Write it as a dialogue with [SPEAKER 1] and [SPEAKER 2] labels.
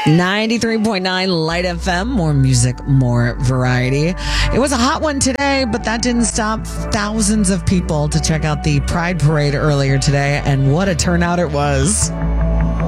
[SPEAKER 1] 93.9 Light FM, more music, more variety. It was a hot one today, but that didn't stop thousands of people to check out the Pride Parade earlier today, and what a turnout it was.